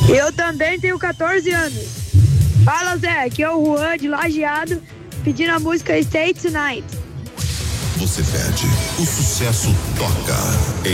Eu também tenho 14 anos. Fala, Zé, aqui é o Juan de Lajeado, pedindo a música Stay Tonight. Você pede, o sucesso toca.